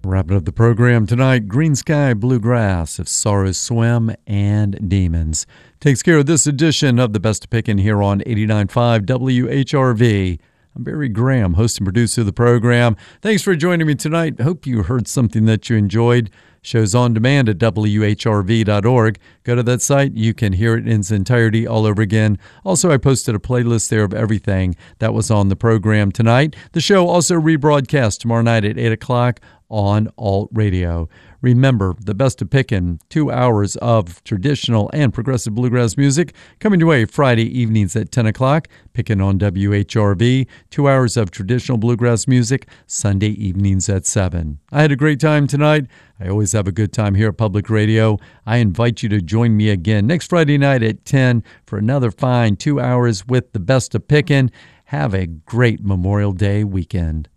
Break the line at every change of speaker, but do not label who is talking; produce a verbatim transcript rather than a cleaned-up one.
Wrapping up the program tonight, Green Sky Bluegrass, If Sorrows Swim, and Demons. Takes care of this edition of the Best of Pickin' here on eighty-nine point five W H R V. I'm Barry Graham, host and producer of the program. Thanks for joining me tonight. Hope you heard something that you enjoyed. Show's on demand at W H R V dot org. Go to that site. You can hear it in its entirety all over again. Also, I posted a playlist there of everything that was on the program tonight. The show also rebroadcast tomorrow night at eight o'clock on Alt Radio. Remember, the Best of Pickin', two hours of traditional and progressive bluegrass music coming your way Friday evenings at ten o'clock. Pickin' on W H R V, two hours of traditional bluegrass music Sunday evenings at seven. I had a great time tonight. I always have a good time here at Public Radio. I invite you to join me again next Friday night at ten for another fine two hours with the Best of Pickin'. Have a great Memorial Day weekend.